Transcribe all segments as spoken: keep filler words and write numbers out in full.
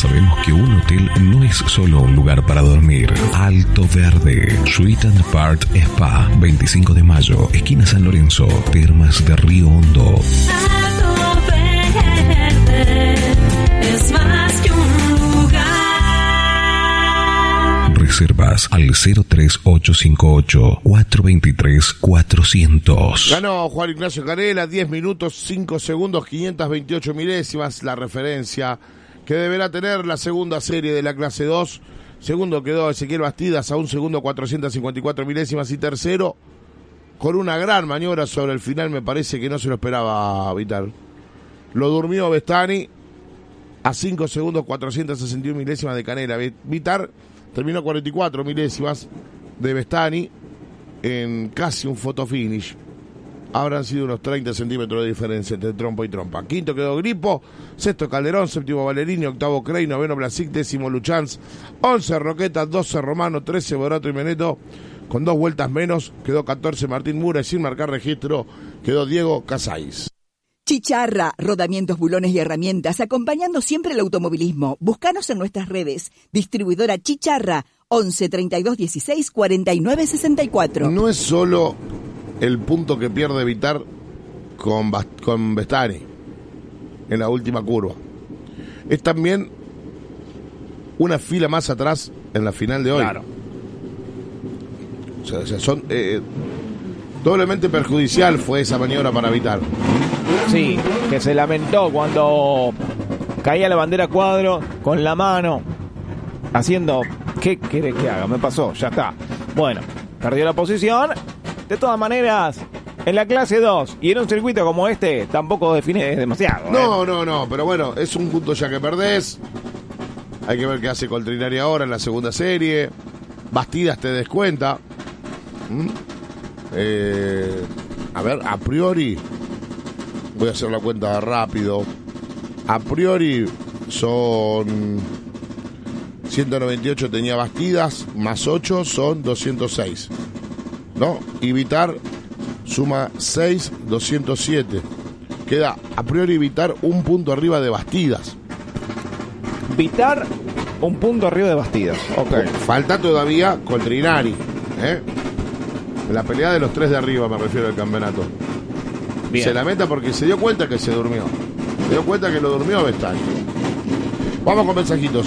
Sabemos que un hotel no es solo un lugar para dormir. Alto Verde, Suite and Part Spa, veinticinco de mayo, esquina San Lorenzo, Termas de Río Hondo. Alto Verde es más que un lugar. Reservas al cero tres ocho cinco ocho, cuatro dos tres, cuatrocientos. Ganó Juan Ignacio Canela, diez minutos, cinco segundos, quinientas veintiocho milésimas, la referencia que deberá tener la segunda serie de la clase dos. Segundo quedó Ezequiel Bastidas a un segundo, cuatrocientas cincuenta y cuatro milésimas. Y tercero, con una gran maniobra sobre el final, me parece que no se lo esperaba Vitar. Lo durmió Bestani a cinco segundos, cuatrocientas sesenta y una milésimas de Canela. Vitar terminó cuarenta y cuatro milésimas de Bestani en casi un photo finish. Habrán sido unos treinta centímetros de diferencia entre trompa y trompa. Quinto quedó Gripo, sexto Calderón, séptimo Valerini, octavo Crey, noveno Blasic, décimo Luchanz, once Roqueta, doce Romano, trece Borato y Meneto. Con dos vueltas menos quedó catorce Martín Mura y sin marcar registro quedó Diego Casais. Chicharra, rodamientos, bulones y herramientas, acompañando siempre el automovilismo. Búscanos en nuestras redes. Distribuidora Chicharra, once, treinta y dos, dieciséis, cuarenta y nueve, sesenta y cuatro. No es solo el punto que pierde Vitar con, Bast- con Bestani en la última curva. Es también una fila más atrás en la final de hoy. Claro. O sea, o sea, son eh, doblemente perjudicial fue esa maniobra para Vitar. Sí, que se lamentó cuando caía la bandera cuadro con la mano haciendo, ¿qué querés que haga? Me pasó, ya está. Bueno, perdió la posición. De todas maneras, en la clase dos y en un circuito como este tampoco define demasiado. ¿eh? No, no, no, pero bueno, es un punto ya que perdés. Hay que ver qué hace Coltrinari ahora en la segunda serie. Bastidas te descuenta. ¿Mm? Eh, a ver, a priori, voy a hacer la cuenta rápido. A priori son ciento noventa y ocho tenía Bastidas, más ocho son doscientos seis. ¿No? Y Vitar suma seis, doscientos siete. Queda a priori Vitar un punto arriba de Bastidas. Vitar un punto arriba de Bastidas. Ok. Falta todavía Coltrinari, ¿eh? La pelea de los tres de arriba me refiero al campeonato. Bien. Se lamenta porque se dio cuenta que se durmió. Se dio cuenta que lo durmió Bestani. Vamos con mensajitos.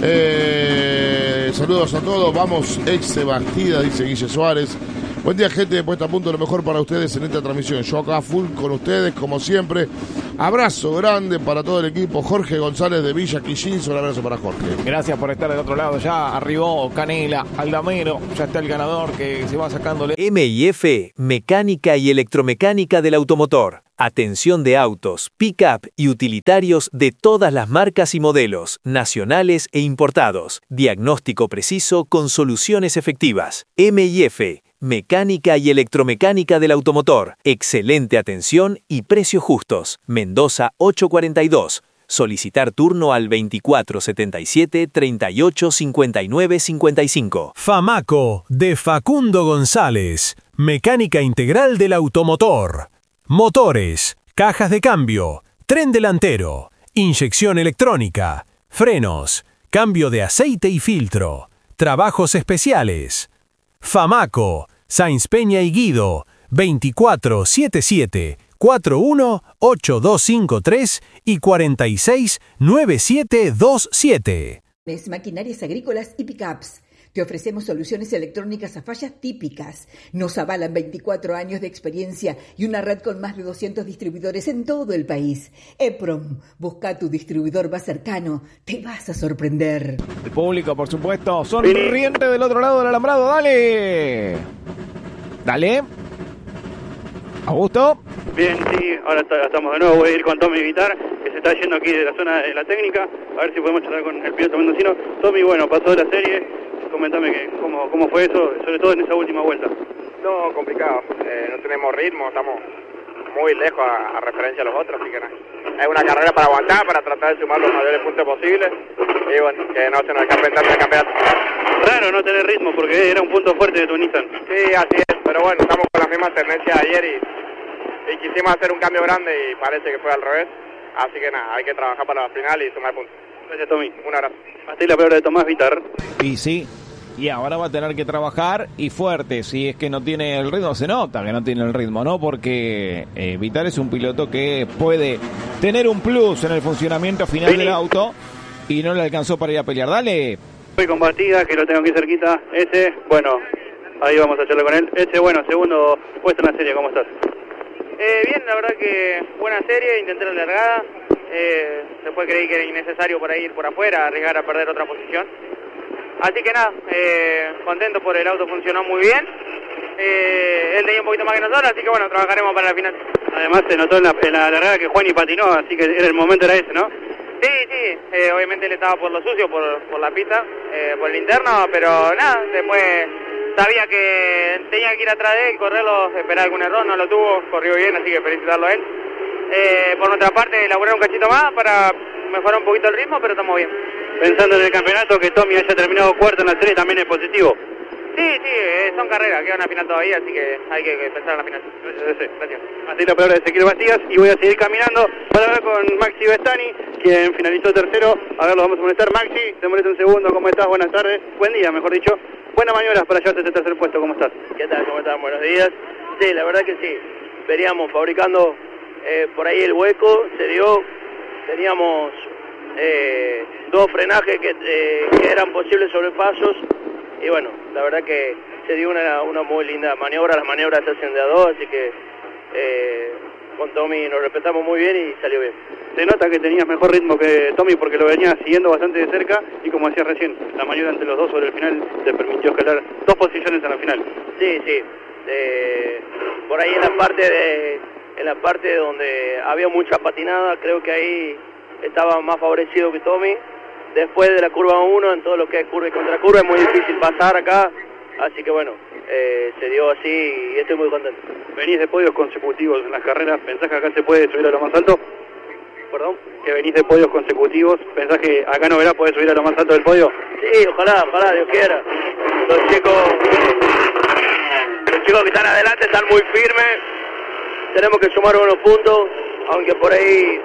Eh, saludos a todos. Vamos, ex Bastida, dice Guille Suárez. Buen día, gente de Puesta a Punto, lo mejor para ustedes en esta transmisión. Yo acá full con ustedes, como siempre. Abrazo grande para todo el equipo. Jorge González de Villa Quillins, un abrazo para Jorge. Gracias por estar del otro lado. Ya arribó Canela, Aldamero, ya está el ganador que se va sacándole. M I F, mecánica y electromecánica del automotor. Atención de autos, pick-up y utilitarios de todas las marcas y modelos, nacionales e importados. Diagnóstico preciso con soluciones efectivas. M I F, mecánica y electromecánica del automotor. Excelente atención y precios justos. Mendoza ochocientos cuarenta y dos. Solicitar turno al veinticuatro setenta y siete, treinta y ocho, cincuenta y nueve, cincuenta y cinco. Famaco, de Facundo González. Mecánica integral del automotor. Motores, cajas de cambio, tren delantero, inyección electrónica, frenos, cambio de aceite y filtro, trabajos especiales. Famaco, Sáenz Peña y Guido, veinticuatro setenta y siete, cuarenta y uno, ochenta y dos cincuenta y tres y cuarenta y seis, noventa y siete veintisiete. Maquinarias agrícolas y pickups. Te ofrecemos soluciones electrónicas a fallas típicas. Nos avalan veinticuatro años de experiencia y una red con más de doscientos distribuidores en todo el país. EPROM, busca tu distribuidor más cercano. Te vas a sorprender. El público, por supuesto, sonriente del otro lado del alambrado. ¡Dale! ¡Dale! ¿Augusto? Bien, sí, ahora está- estamos de nuevo. Voy a ir con Tommy Vitar, que se está yendo aquí de la zona de la técnica. A ver si podemos charlar con el piloto mendocino. Tommy, bueno, pasó de la serie. Coméntame que, cómo, cómo fue eso, sobre todo en esa última vuelta. No, complicado. Eh, no tenemos ritmo, estamos muy lejos a, a referencia a los otros, así que no. Es una carrera para aguantar, para tratar de sumar los mayores puntos posibles. Y bueno, que no se nos escape tanto el campeonato. Raro no tener ritmo porque era un punto fuerte de tu Nissan. Sí, así es, pero bueno, estamos con las mismas tendencias de ayer y, y quisimos hacer un cambio grande y parece que fue al revés. Así que nada, hay que trabajar para la final y sumar puntos. Gracias, Tommy. Un abrazo. Hasta ahí la palabra de Tomás Vitar. Y sí, y ahora va a tener que trabajar y fuerte. Si es que no tiene el ritmo, se nota que no tiene el ritmo, ¿no? Porque eh, Vitar es un piloto que puede tener un plus en el funcionamiento final Vení. del auto y no le alcanzó para ir a pelear. Dale. Voy con Bastida, que lo tengo aquí cerquita. Ese, bueno, ahí vamos a charlar con él. Ese, bueno, segundo puesto en la serie, ¿cómo estás? Eh, bien, la verdad que buena serie, intenté la largada. Eh, después creí que era innecesario por ahí ir por afuera, arriesgar a perder otra posición. Así que nada, eh, contento por el auto, funcionó muy bien. Eh, él tenía un poquito más que nosotros, así que bueno, trabajaremos para la final. Además se notó en la, en la largada que Juani patinó, así que era el momento era ese, ¿no? Sí, sí, eh, obviamente él estaba por lo sucio, por, por la pista, eh, por el interno, pero nada, después sabía que tenía que ir atrás de él, correrlo, esperar algún error, no lo tuvo, corrió bien, así que felicitarlo a él. Eh, por nuestra parte, elaborar un cachito más para mejorar un poquito el ritmo, pero estamos bien. Pensando en el campeonato, que Tommy haya terminado cuarto en la serie también es positivo. Sí, sí, eh, son carreras, queda una final todavía, así que hay que pensar en la final. Gracias. Gracias. Así la palabra de Ezequiel Bastías y voy a seguir caminando para hablar con Maxi Bestani, quien finalizó tercero. A ver, lo vamos a molestar. Maxi, te molesto un segundo, ¿cómo estás? Buenas tardes. Buen día, mejor dicho. Buenas maniobras para llevarte este tercer puesto, ¿cómo estás? ¿Qué tal? ¿Cómo están? Buenos días. Sí, la verdad que sí. Veníamos fabricando eh, por ahí el hueco, se dio. Teníamos eh, dos frenajes que, eh, que eran posibles sobrepasos. Y bueno, la verdad que se dio una, una muy linda maniobra. Las maniobras se hacen de a dos, así que eh, con Tommy nos respetamos muy bien y salió bien. Se nota que tenías mejor ritmo que Tommy porque lo venías siguiendo bastante de cerca y como decías recién, la maniobra entre los dos sobre el final te permitió escalar dos posiciones en la final. Sí, sí. Eh, por ahí en la parte de, en la parte donde había mucha patinada, creo que ahí estaba más favorecido que Tommy. Después de la curva uno, en todo lo que es curva y contracurva, es muy difícil pasar acá, así que bueno, eh, se dio así y estoy muy contento. Venís de podios consecutivos en las carreras, ¿pensás que acá se puede subir a lo más alto? ¿Perdón? Que venís de podios consecutivos, ¿pensás que acá no verás poder subir a lo más alto del podio? Sí, ojalá, ojalá, Dios quiera. Los chicos, los chicos que están adelante están muy firmes, tenemos que sumar unos puntos, aunque por ahí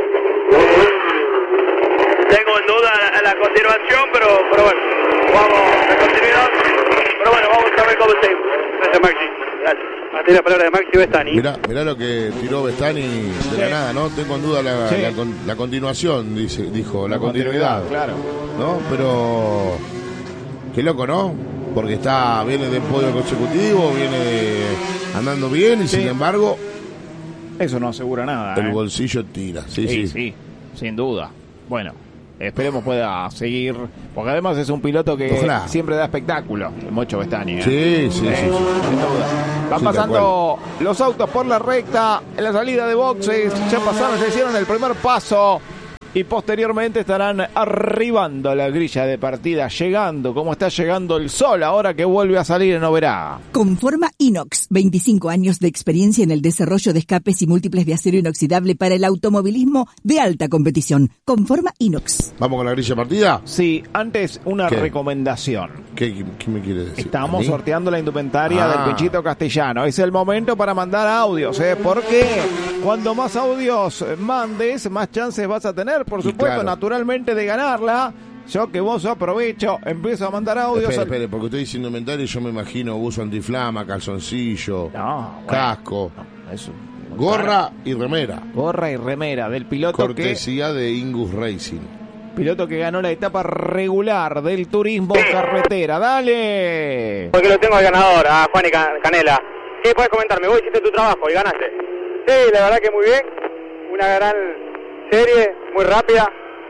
tengo en duda la, la continuación, pero, pero bueno, vamos a continuidad, pero bueno, vamos a ver cómo seguimos. Gracias, Maxi. Gracias. Hasta la palabra de Maxi Bestani. Mirá, mirá lo que tiró Bestani de la nada, ¿no? Tengo en duda la, Sí. la, con- la continuación, dice, dijo, la, La continuidad, continuidad, claro. ¿no? Pero qué loco, ¿no? Porque está, viene de podio consecutivo, viene de- andando bien y Sí. sin embargo Eso no asegura nada. el ¿eh? bolsillo tira. Sí, Sí, sí. sí, sin duda. Bueno, esperemos pueda seguir, porque además es un piloto que Ojalá. siempre da espectáculo, el Mocho Bestani. ¿eh? Sí, sí, sí, sí. Sin duda. Van Sí, pasando los autos por la recta, en la salida de boxes, ya pasaron, ya hicieron el primer paso y posteriormente estarán arribando la grilla de partida, llegando, como está llegando el sol ahora que vuelve a salir en Oberá. Conforma Inox, veinticinco años de experiencia en el desarrollo de escapes y múltiples de acero inoxidable para el automovilismo de alta competición. Conforma Inox. ¿Vamos con la grilla de partida? Sí, antes una ¿Qué? recomendación. ¿Qué, qué me quiere decir? Estamos ¿A mí? sorteando la indumentaria Ah. del Pichito Castellano. Es el momento para mandar audios, ¿eh? Porque cuando más audios mandes, más chances vas a tener, por Y supuesto, claro. naturalmente, de ganarla. Yo que vos aprovecho, empiezo a mandar audios. Espere, al- espere, porque usted dice indumentario y yo me imagino buzo antiflama, calzoncillo, No, bueno, casco, no, eso. gorra y remera. Gorra y remera del piloto que, Cortesía de Ingus Racing. piloto que ganó la etapa regular del turismo carretera. ¡Dale! Porque lo tengo al ganador, a Juan y Canela. Sí, puedes comentarme, vos hiciste tu trabajo y ganaste. Sí, la verdad que muy bien, una gran serie, muy rápida.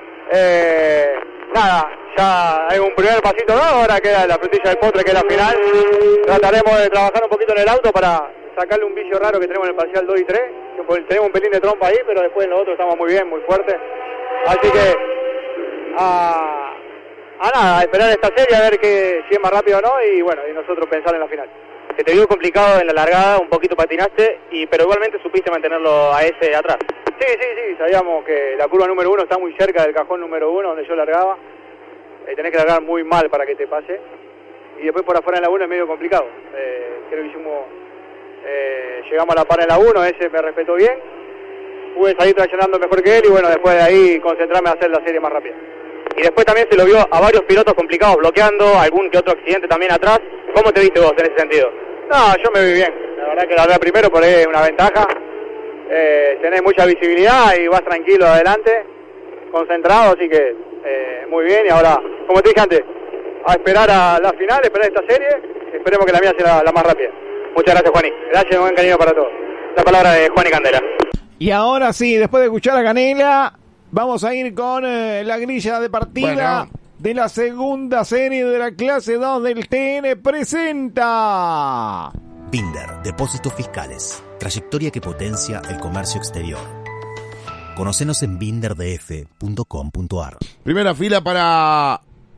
Eh, nada, ya hay un primer pasito dado, ahora queda la frutilla del postre que es la final. Trataremos de trabajar un poquito en el auto para sacarle un vicio raro que tenemos en el parcial dos y tres. Que tenemos un pelín de trompa ahí, pero después en los otros estamos muy bien, muy fuertes. Así que a, a nada, a esperar esta serie a ver que, si es más rápido o no y bueno, y nosotros pensar en la final. Se te vio complicado en la largada, un poquito patinaste, y pero igualmente supiste mantenerlo a ese atrás. Sí, sí, sí, sabíamos que la curva número uno está muy cerca del cajón número uno donde yo largaba. Eh, tenés que largar muy mal para que te pase. Y después por afuera en la uno es medio complicado. Eh, creo que hicimos, eh, llegamos a la par en la uno, ese me respetó bien. Pude salir traccionando mejor que él y bueno, después de ahí concentrarme a hacer la serie más rápida. y después también se lo vio a varios pilotos complicados bloqueando, algún que otro accidente también atrás. ¿Cómo te viste vos en ese sentido? No, yo me vi bien, la verdad que la verdad primero por ahí es una ventaja, eh, tenés mucha visibilidad y vas tranquilo adelante, concentrado, así que eh, muy bien, y ahora, como te dije antes, a esperar a la final, esperar esta serie, esperemos que la mía sea la, la más rápida. Muchas gracias, Juani, gracias, buen cariño para todos. La palabra de Juani Candela. Y ahora sí, después de escuchar a Canela, vamos a ir con eh, la grilla de partida. Bueno. De la segunda serie de la clase dos del T N presenta Binder, Depósitos Fiscales, trayectoria que potencia el comercio exterior. Conocenos en binder d f punto com punto a r. Primera fila para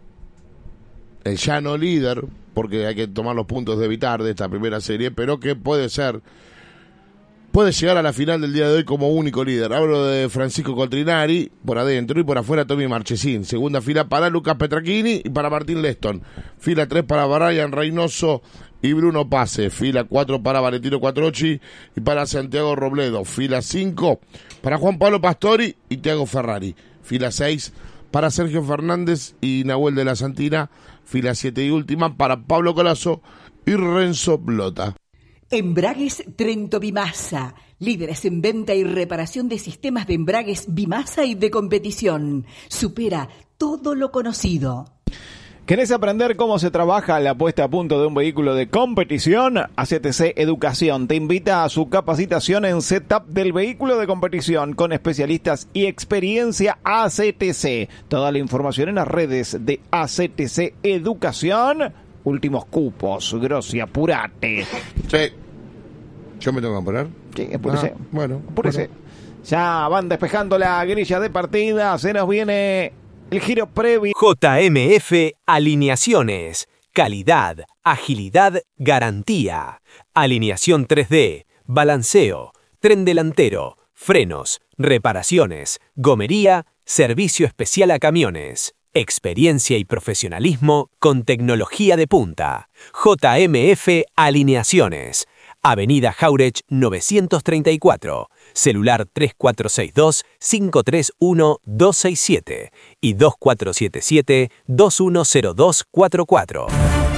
el ya no líder, porque hay que tomar los puntos de evitar de esta primera serie, pero que puede ser, puede llegar a la final del día de hoy como único líder. Hablo de Francisco Coltrinari, por adentro, y por afuera Tommy Marchesín. Segunda fila para Lucas Petrachini y para Martín Leston. Fila tres para Brian Reynoso y Bruno Pase. Fila cuatro para Valentino Quattrocchi y para Santiago Robledo. Fila cinco para Juan Pablo Pastori y Thiago Ferrari. Fila seis para Sergio Fernández y Nahuel de la Santina. Fila siete y última para Pablo Colazo y Renzo Blota. Embragues Trento Bimasa, líderes en venta y reparación de sistemas de embragues Bimasa y de competición. Supera todo lo conocido. ¿Querés aprender cómo se trabaja la puesta a punto de un vehículo de competición? A C T C Educación te invita a su capacitación en setup del vehículo de competición con especialistas y experiencia A C T C. Toda la información en las redes de A C T C Educación. Últimos cupos, Grossi, apurate. Sí. ¿Yo me tengo que apurar? Sí, apúrese. Ah, bueno, apúrese. Bueno. Ya van despejando la grilla de partida. Se nos viene el giro previo. J M F Alineaciones. Calidad, agilidad, garantía. Alineación tres D, balanceo, tren delantero, frenos, reparaciones, gomería, servicio especial a camiones. Experiencia y profesionalismo con tecnología de punta. J M F Alineaciones. Avenida Jauretsch novecientos treinta y cuatro. Celular tres cuatro seis dos, cinco tres uno, dos seis siete y dos cuatro siete siete, dos uno cero dos cuatro cuatro.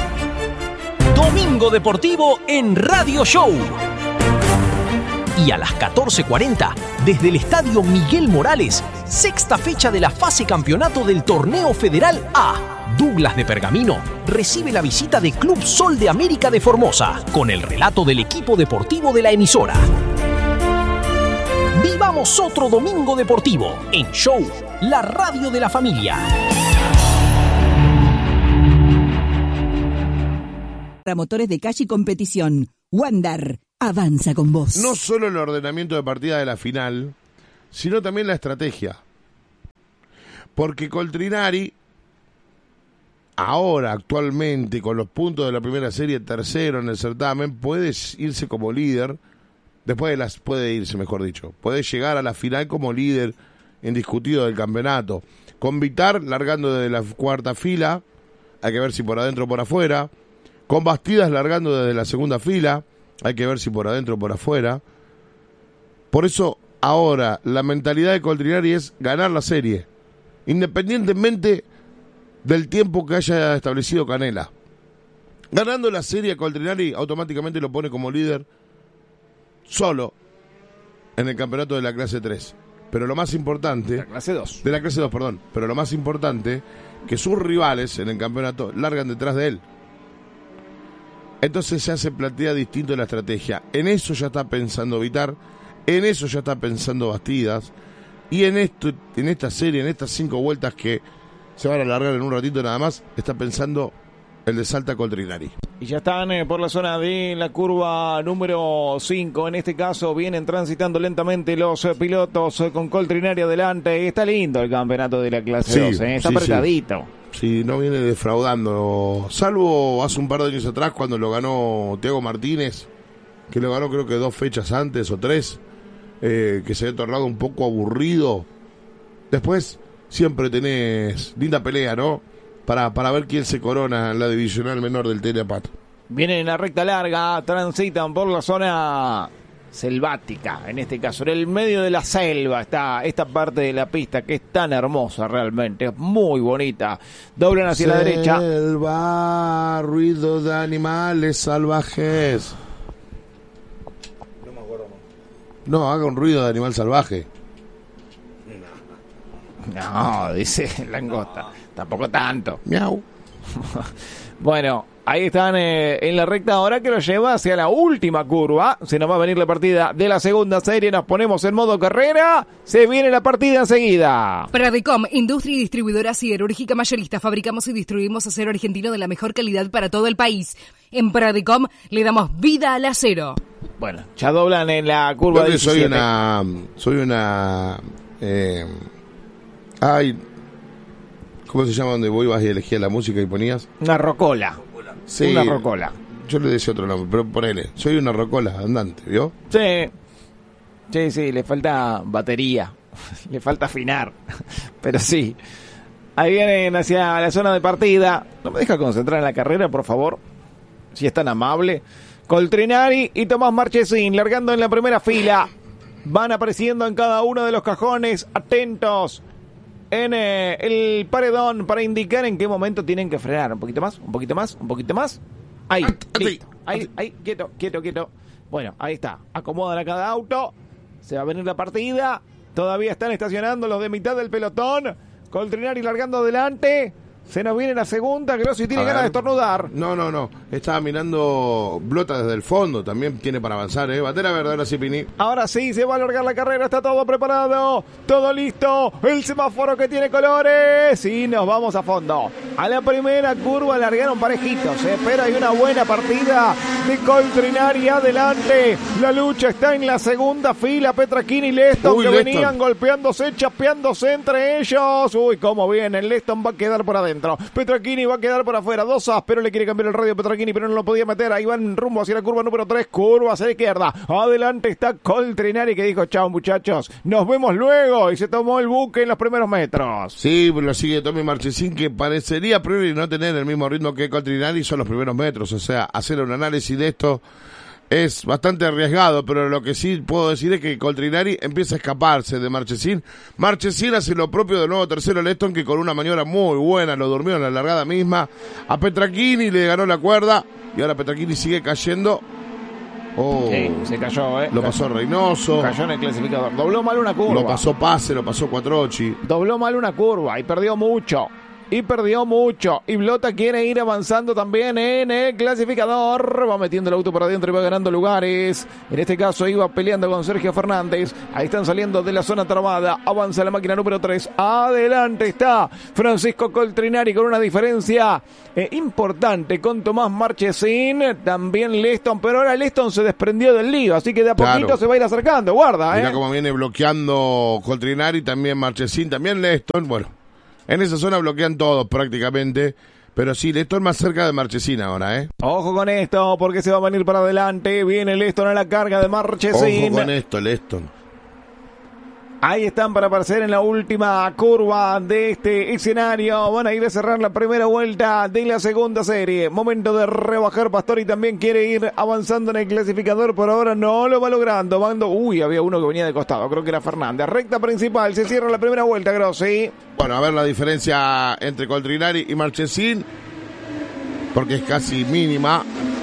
Domingo Deportivo en Radio Show. Y a las catorce cuarenta, desde el Estadio Miguel Morales, sexta fecha de la fase campeonato del Torneo Federal A. Douglas de Pergamino recibe la visita de Club Sol de América de Formosa, con el relato del equipo deportivo de la emisora. Vivamos otro Domingo Deportivo en Show, la radio de la familia. Para motores de calle y competición, Wandar avanza con vos. No solo el ordenamiento de partida de la final, sino también la estrategia. Porque Coltrinari, ahora, actualmente, con los puntos de la primera serie, tercero en el certamen, puede irse como líder, después de las, puede irse, mejor dicho, puede llegar a la final como líder indiscutido del campeonato. Con Vitar, largando desde la cuarta fila, hay que ver si por adentro o por afuera. Con Bastidas, largando desde la segunda fila, hay que ver si por adentro o por afuera. Por eso, ahora, la mentalidad de Coltrinari es ganar la serie, independientemente del tiempo que haya establecido Canela. Ganando la serie, Coltrinari automáticamente lo pone como líder solo en el campeonato de la clase tres. Pero lo más importante... De la clase dos. De la clase dos, perdón. Pero lo más importante, que sus rivales en el campeonato largan detrás de él. Entonces ya se plantea distinto la estrategia. En eso ya está pensando Vitar, en eso ya está pensando Bastidas, y en esto, en esta serie, en estas cinco vueltas que se van a alargar en un ratito nada más, está pensando el de Salta Coltrinari. Y ya están eh, por la zona de la curva número cinco. En este caso vienen transitando lentamente los eh, pilotos eh, con Coltrinari adelante. Está lindo el campeonato de la clase sí, dos, eh. Está sí, apretadito. Sí. sí, no viene defraudando. Salvo hace un par de años atrás cuando lo ganó Thiago Martínez, que lo ganó creo que dos fechas antes o tres, eh, que se había tornado un poco aburrido. Después siempre tenés linda pelea, ¿no? Para, para ver quién se corona en la divisional menor del Telepat. Vienen en la recta larga, transitan por la zona selvática, en este caso, en el medio de la selva está esta parte de la pista que es tan hermosa realmente, es muy bonita. Doblan hacia la derecha. Selva, ruido de animales salvajes. No me acuerdo más. No, haga un ruido de animal salvaje. No, dice Langosta, tampoco tanto. Miau. Bueno, ahí están eh, en la recta ahora que lo lleva hacia la última curva. Se nos va a venir la partida de la segunda serie. Nos ponemos en modo carrera. Se viene la partida enseguida. Pradicom, industria y distribuidora siderúrgica mayorista. Fabricamos y distribuimos acero argentino de la mejor calidad para todo el país. En Pradicom le damos vida al acero. Bueno, ya doblan en la curva Yo diecisiete. soy una... Soy una... Eh, ay... ¿Cómo se llama donde vos ibas y elegías la música y ponías? Una rocola. Sí, Una rocola. Yo le decía otro nombre, pero ponele. Soy una rocola andante, ¿vio? Sí. Sí, sí, le falta batería. Le falta afinar. Pero sí. Ahí vienen hacia la zona de partida. ¿No me deja concentrar en la carrera, por favor? Si es tan amable. Coltrinari y Tomás Marchesín largando en la primera fila. Van apareciendo en cada uno de los cajones. Atentos. En eh, el paredón para indicar en qué momento tienen que frenar. Un poquito más, un poquito más, un poquito más. Ahí, listo. Ahí, ahí, quieto, quieto, quieto. Bueno, ahí está. Acomodan a cada auto. Se va a venir la partida. Todavía están estacionando los de mitad del pelotón. Coltrinari largando adelante. Se nos viene la segunda. Grossi tiene A ganas de ver. estornudar. No, no, no. Estaba mirando Blota desde el fondo. También tiene para avanzar, ¿eh? Bandera verde, ahora sí, Pini. Ahora sí, se va a alargar la carrera, está todo preparado, todo listo, el semáforo que tiene colores y nos vamos a fondo. A la primera curva largaron parejitos, ¿eh? Pero hay una buena partida de Coltrinari adelante. La lucha está en la segunda fila, Petrachini y Leston Uy, que Leston. venían golpeándose, chapeándose entre ellos. Uy, cómo viene, Leston va a quedar por adentro. Petrachini va a quedar por afuera, dos as, pero le quiere cambiar el radio a Petrachini, pero no lo podía meter. Ahí van rumbo hacia la curva número tres, curva hacia la izquierda. Adelante está Coltrinari que dijo, chao muchachos, nos vemos luego. Y se tomó el buque en los primeros metros. Sí, lo sigue Tommy Marchesín, que parecería a priori no tener el mismo ritmo que Coltrinari, son los primeros metros. O sea, hacer un análisis de esto es bastante arriesgado, pero lo que sí puedo decir es que Coltrinari empieza a escaparse de Marchesín. Marchesín hace lo propio del nuevo tercero Leston, que con una maniobra muy buena lo durmió en la largada misma. A Petrachini le ganó la cuerda y ahora Petrachini sigue cayendo. Oh, Sí, se cayó, ¿eh? lo pasó Reynoso. Cayó en el clasificador. Dobló mal una curva. Lo pasó Pase, lo pasó Cuatrochi. Dobló mal una curva y perdió mucho. Y perdió mucho. Y Blota quiere ir avanzando también en el clasificador. Va metiendo el auto por adentro y va ganando lugares. En este caso iba peleando con Sergio Fernández. Ahí están saliendo de la zona trabada. Avanza la máquina número tres. Adelante está Francisco Coltrinari con una diferencia eh, importante con Tomás Marchesín. También Leston. Pero ahora Leston se desprendió del lío. Así que de a poquito Claro. se va a ir acercando. Guarda, Mirá eh. cómo viene bloqueando Coltrinari, también Marchesín, también Leston. Bueno, en esa zona bloquean todos prácticamente. Pero sí, Leston más cerca de Marchesín ahora, ¿eh? Ojo con esto, porque se va a venir para adelante. Viene Leston a la carga de Marchesín. Ojo con esto, Leston. Ahí están para aparecer en la última curva de este escenario. Van a ir a cerrar la primera vuelta de la segunda serie. Momento de rebajar. Pastori también quiere ir avanzando en el clasificador. Por ahora no lo va logrando. Mando. Uy, había uno que venía de costado. Creo que era Fernández. Recta principal. Se cierra la primera vuelta, Grossi. Bueno, a ver la diferencia entre Coltrinari y Marchesín, porque es casi mínima.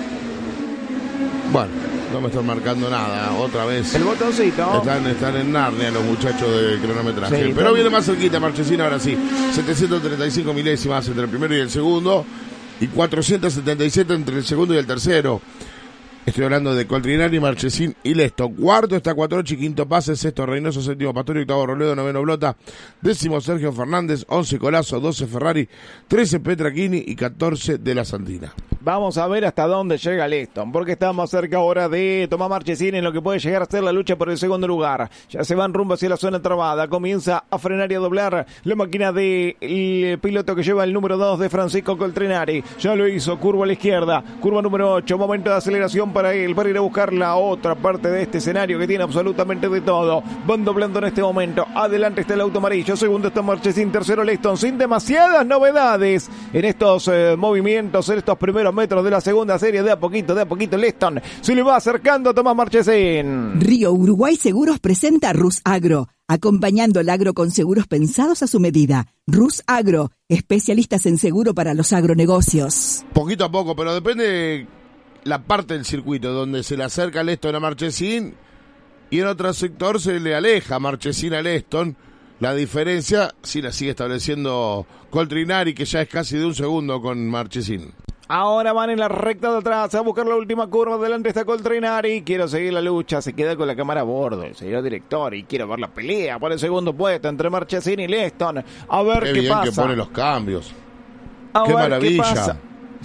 Bueno, no me están marcando nada, otra vez. El botoncito. Están, están en Narnia los muchachos del cronometraje. Sí, Pero están- viene más cerquita Marchesín ahora sí. setecientos treinta y cinco milésimas entre el primero y el segundo. Y cuatrocientos setenta y siete entre el segundo y el tercero. Estoy hablando de Coltrinari, Marchesín y Leston. Cuarto está Cuatrochi, quinto Pase, sexto Reynoso, séptimo Pastori, octavo Robledo, noveno Blota, décimo Sergio Fernández, once Colazo, doce Ferrari, trece Petrachini y catorce de la Santina. Vamos a ver hasta dónde llega Leston, porque estamos cerca ahora de Tomás Marchesín en lo que puede llegar a ser la lucha por el segundo lugar. Ya se van rumbo hacia la zona trabada, comienza a frenar y a doblar la máquina del piloto que lleva el número dos de Francisco Coltrinari. Ya lo hizo, curva a la izquierda, curva número ocho, momento de aceleración para él, para ir a buscar la otra parte de este escenario que tiene absolutamente de todo. Van doblando en este momento, adelante está el auto amarillo, segundo está Marchesín, tercero Leston, sin demasiadas novedades en estos eh, movimientos, en estos primeros metros de la segunda serie. De a poquito, de a poquito, Leston se le va acercando a Tomás Marchesín. Río Uruguay Seguros presenta Rus Agro, acompañando el agro con seguros pensados a su medida. Rus Agro, especialistas en seguro para los agronegocios. Poquito a poco, pero depende la parte del circuito donde se le acerca Leston a Marchesín y en otro sector se le aleja Marchesín a Leston. La diferencia sí la sigue estableciendo Coltrinari, que ya es casi de un segundo con Marchesín. Ahora van en la recta de atrás a buscar la última curva. Delante está Coltrinari. Quiero seguir la lucha. Se queda con la cámara a bordo el señor director y quiero ver la pelea por el segundo puesto entre Marchesín y Leston. A ver qué, qué bien pasa. Que pone los cambios. A Qué ver maravilla. Qué pasa.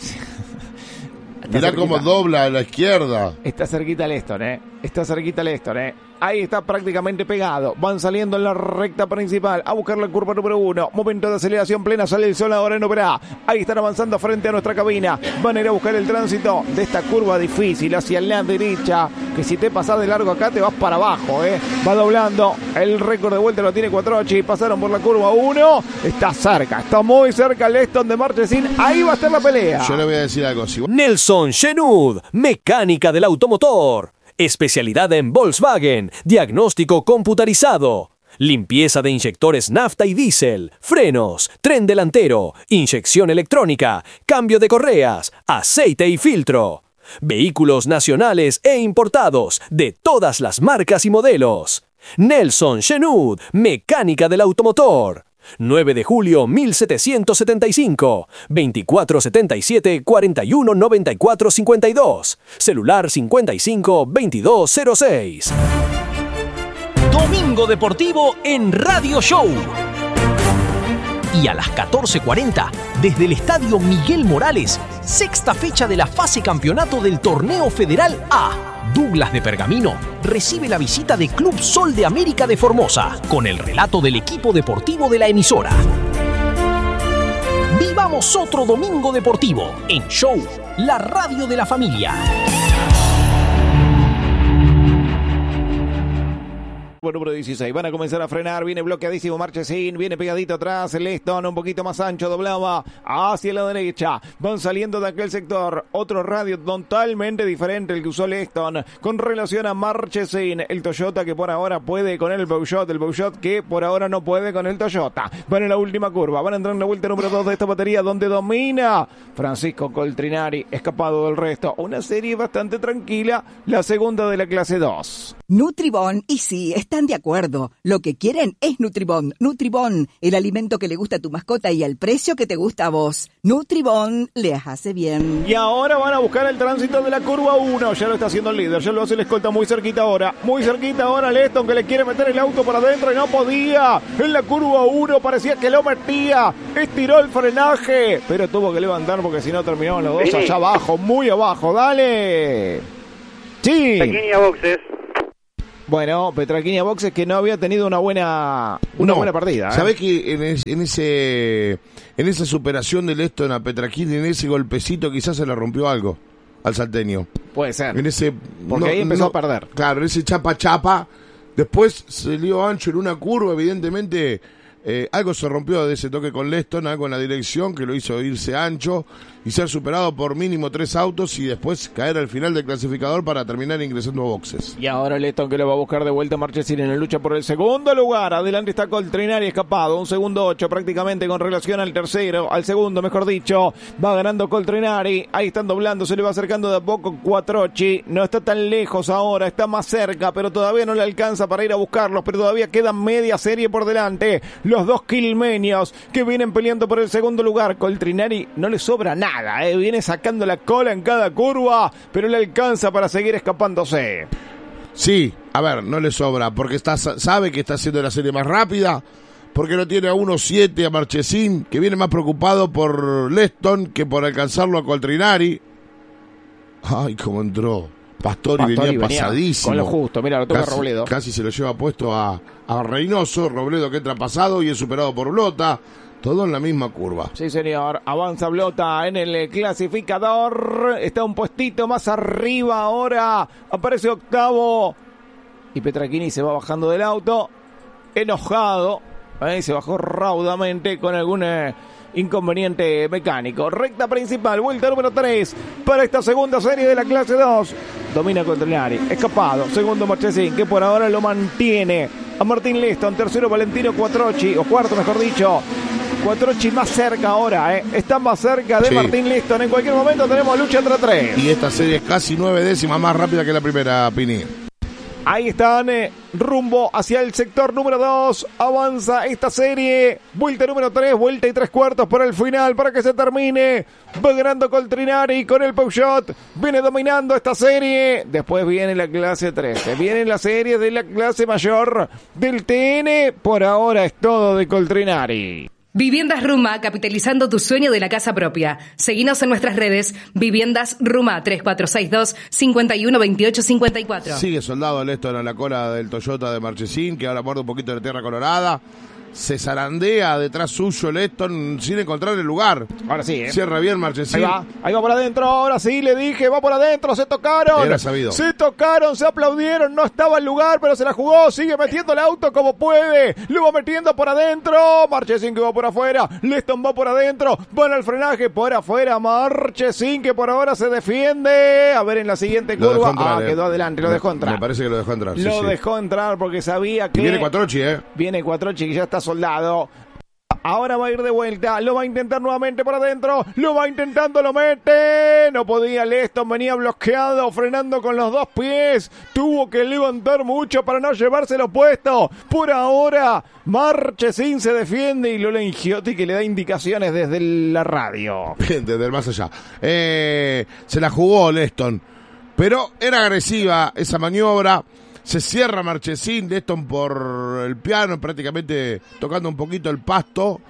Mirá cómo dobla a la izquierda. Está cerquita Leston, ¿eh? Está cerquita Leston, ¿eh? Ahí está prácticamente pegado. Van saliendo en la recta principal a buscar la curva número uno. Momento de aceleración plena. Sale el sol ahora en Oberá. Ahí están avanzando frente a nuestra cabina. Van a ir a buscar el tránsito de esta curva difícil hacia la derecha. Que si te pasás de largo acá te vas para abajo, ¿eh? Va doblando. El récord de vuelta lo tiene Cuatrochi. Pasaron por la curva uno. Está cerca. Está muy cerca Leston de Marchesín. Ahí va a estar la pelea. Yo le voy a decir algo. Si... Nelson Shenud, mecánica del automotor. Especialidad en Volkswagen, diagnóstico computarizado, limpieza de inyectores nafta y diésel, frenos, tren delantero, inyección electrónica, cambio de correas, aceite y filtro. Vehículos nacionales e importados de todas las marcas y modelos. Nelson Shenud, mecánica del automotor. nueve de julio mil setecientos setenta y cinco, veinticuatro setenta y siete, cuarenta y uno noventa y cuatro cincuenta y dos, celular cincuenta y cinco veintidós cero seis. Domingo Deportivo en Radio Show. Y a las catorce cuarenta, desde el Estadio Miguel Morales, sexta fecha de la fase campeonato del Torneo Federal A. Douglas de Pergamino recibe la visita de Club Sol de América de Formosa, con el relato del equipo deportivo de la emisora. Vivamos otro Domingo Deportivo en Show, la radio de la familia. Número dieciséis, van a comenzar a frenar, viene bloqueadísimo Marchesín, viene pegadito atrás, Leston un poquito más ancho, doblaba hacia la derecha, van saliendo de aquel sector, otro radio totalmente diferente el que usó Leston, con relación a Marchesín, el Toyota que por ahora puede con el Peugeot, el Peugeot que por ahora no puede con el Toyota, van en la última curva, van a entrar en la vuelta número dos de esta batería, donde domina Francisco Coltrinari, escapado del resto, una serie bastante tranquila, la segunda de la clase dos. Nutribón, y sí, están de acuerdo. Lo que quieren es Nutribón. Nutribón, el alimento que le gusta a tu mascota y al precio que te gusta a vos. Nutribón les hace bien. Y ahora van a buscar el tránsito de la curva uno. Ya lo está haciendo el líder, ya lo hace el escolta muy cerquita ahora. Muy cerquita ahora Leston, que le quiere meter el auto por adentro y no podía. En la curva uno parecía que lo metía. Estiró el frenaje, pero tuvo que levantar porque si no terminaban los dos allá abajo, muy abajo. Dale. Sí. Pequeña boxes. Bueno, Petraquini Boxes que no había tenido una buena una no, buena partida. ¿eh? ¿Sabés que en, es, en ese en esa superación de Leston a Petraquini, en ese golpecito quizás se le rompió algo al salteño? Puede ser. En ese, porque no, ahí empezó no, a perder. Claro, en ese chapa chapa. Después se lió ancho en una curva, evidentemente eh, algo se rompió de ese toque con Leston, algo en la dirección que lo hizo irse ancho y ser superado por mínimo tres autos y después caer al final del clasificador para terminar ingresando a boxes. Y ahora Leston que lo va a buscar de vuelta Marchesín en la lucha por el segundo lugar. Adelante está Coltrinari escapado, un segundo ocho prácticamente con relación al tercero, al segundo mejor dicho. Va ganando Coltrinari, ahí están doblando, se le va acercando de a poco Cuatrochi. No está tan lejos ahora, está más cerca, pero todavía no le alcanza para ir a buscarlos, pero todavía queda media serie por delante. Los dos quilmenios que vienen peleando por el segundo lugar. Coltrinari no le sobra nada. Nada, eh. Viene sacando la cola en cada curva, pero le alcanza para seguir escapándose. Sí, a ver, no le sobra, porque está, sabe que está haciendo la serie más rápida, porque lo tiene a uno siete a Marchesín, que viene más preocupado por Leston que por alcanzarlo a Coltrinari. Ay, cómo entró. Pastori, Pastori venía, venía pasadísimo. con lo justo, mira, lo toca casi, Robledo. Casi se lo lleva puesto a, a Reynoso, Robledo que entra pasado y es superado por Blota. Todo en la misma curva. Sí, señor. Avanza Blota en el clasificador. Está un puestito más arriba ahora. Aparece octavo. Y Petraquini se va bajando del auto. Enojado. Ahí se bajó raudamente con algún, eh, inconveniente mecánico. Recta principal, vuelta número tres para esta segunda serie de la clase dos. Domina Coltrinari, escapado, segundo Marchesín, que por ahora lo mantiene a Martín Leston, tercero Valentino Quattrocchi, o cuarto mejor dicho. Quattrocchi más cerca ahora, ¿eh? Está más cerca de Sí. Martín Leston. En cualquier momento tenemos lucha entre tres. Y esta serie es casi nueve décimas más rápida que la primera, Pini. Ahí están, eh, rumbo hacia el sector número dos. Avanza esta serie. Vuelta número tres, vuelta y tres cuartos para el final, para que se termine. Va ganando Coltrinari con el Peugeot. Viene dominando esta serie. Después viene la clase trece. Viene la serie de la clase mayor del T N. Por ahora es todo de Coltrinari. Viviendas Ruma, capitalizando tu sueño de la casa propia. Seguinos en nuestras redes, Viviendas Ruma, tres cuatro seis dos, cinco uno dos ocho cinco cuatro. Sigue soldado Leston a la cola del Toyota de Marchesín, que ahora muerde un poquito de tierra colorada. Se zarandea detrás suyo Leston sin encontrar el lugar. Ahora sí, ¿eh? Cierra bien Marchesín. Ahí va, ahí va por adentro, ahora sí, le dije, va por adentro, se tocaron. Era sabido. Se tocaron, se aplaudieron, no estaba el lugar, pero se la jugó, sigue metiendo el auto como puede. Lo va metiendo por adentro, Marchesín que va por afuera, Leston va por adentro, van al frenaje por afuera, Marchesín que por ahora se defiende. A ver en la siguiente Lo curva, dejó entrar, ah, eh. quedó adelante, lo Me- dejó entrar. Me parece que lo dejó entrar. sí, Lo sí. dejó entrar porque sabía que... Y viene Quattrocchi, ¿eh? Viene Quattrocchi que ya está soldado. Ahora va a ir de vuelta, lo va a intentar nuevamente por adentro, lo va intentando, lo mete, no podía Leston, venía bloqueado, frenando con los dos pies, tuvo que levantar mucho para no llevárselo puesto. Por ahora, Marchesín se defiende y Lola Ingiotti que le da indicaciones desde la radio. Bien, desde el más allá. Eh, se la jugó Leston, pero era agresiva esa maniobra. Se cierra Marchesín, Leston por el piano, prácticamente tocando un poquito el pasto.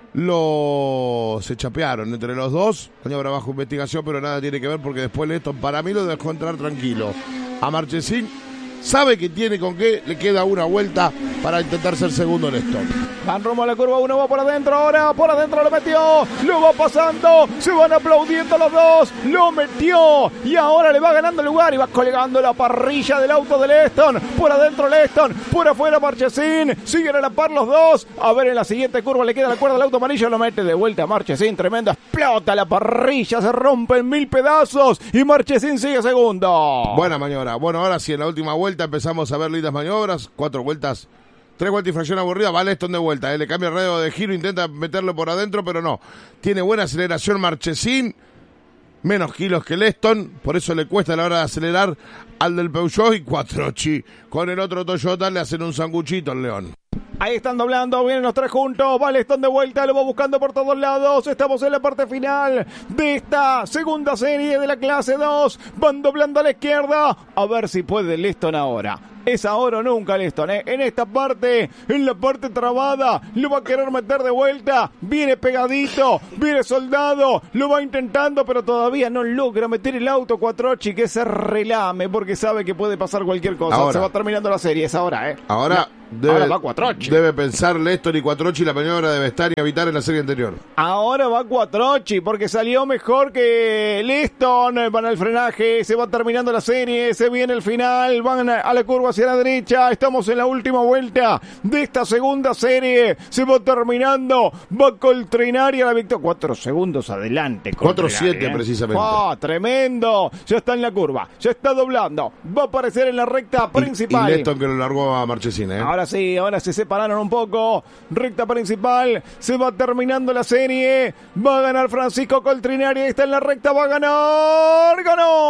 Lo se chapearon entre los dos. Maniobra bajo investigación, pero nada tiene que ver porque después Leston para mí lo dejó entrar tranquilo. A Marchesín sabe que tiene con qué, le queda una vuelta para intentar ser segundo Leston. Van rumbo a la curva, uno va por adentro ahora, por adentro lo metió, lo va pasando, se van aplaudiendo los dos, lo metió y ahora le va ganando el lugar y va colgando la parrilla del auto de Leston, por adentro Leston, por afuera Marchesín, siguen a la par los dos, a ver en la siguiente curva le queda la cuerda del auto amarillo, lo mete de vuelta Marchesín, tremendo, explota la parrilla, se rompe en mil pedazos y Marchesín sigue segundo. Buena maniobra. Bueno, ahora sí, en la última vuelta empezamos a ver lindas maniobras, cuatro vueltas. Tres vueltas y fracción aburrida, va Leston de vuelta, ¿eh? Le cambia el radio de giro, intenta meterlo por adentro, pero no. Tiene buena aceleración Marchesín, menos kilos que Leston, por eso le cuesta a la hora de acelerar al del Peugeot y Quattrocchi. Con el otro Toyota le hacen un sanguchito al León. Ahí están doblando, vienen los tres juntos, va Leston de vuelta, lo va buscando por todos lados, estamos en la parte final de esta segunda serie de la clase dos, van doblando a la izquierda, a ver si puede Leston ahora. Es ahora o nunca Leston, ¿eh? En esta parte, en la parte trabada, lo va a querer meter de vuelta, viene pegadito, viene soldado, lo va intentando, pero todavía no logra meter el auto Quattrocchi que se relame porque sabe que puede pasar cualquier cosa. Ahora. Se va terminando la serie, es ahora, ¿eh? Ahora, No, debe, ahora va Quattrocchi. debe pensar Leston y Quattrocchi la maniobra debe estar y evitar en la serie anterior. Ahora va Quattrocchi porque salió mejor que Leston. Van al frenaje, se va terminando la serie, se viene el final, van a la curva hacia la derecha. Estamos en la última vuelta de esta segunda serie. Se va terminando, va Coltrinari a la victoria. Cuatro segundos adelante. cuatro Coltrinari, siete ¿eh? precisamente. ¡Ah, tremendo! Ya está en la curva, ya está doblando. Va a aparecer en la recta principal. Y Leston que lo largó a Marchesín, ¿eh? Ahora sí, ahora se separaron un poco. Recta principal, se va terminando la serie. Va a ganar Francisco Coltrinari. Está en la recta, va a ganar.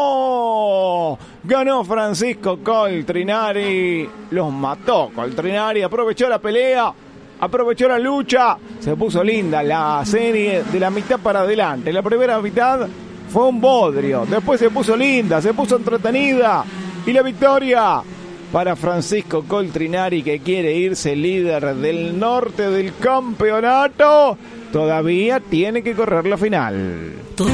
¡Ganó! Ganó Francisco Coltrinari. Los mató Coltrinari. Aprovechó la pelea. Aprovechó la lucha. Se puso linda la serie de la mitad para adelante. La primera mitad fue un bodrio. Después se puso linda, se puso entretenida. Y la victoria para Francisco Coltrinari, que quiere irse líder del norte del campeonato. Todavía tiene que correr la final.